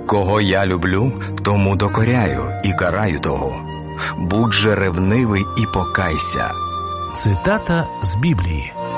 Кого я люблю, тому докоряю і караю того. Будь же ревнивий і покайся. Цитата з Біблії.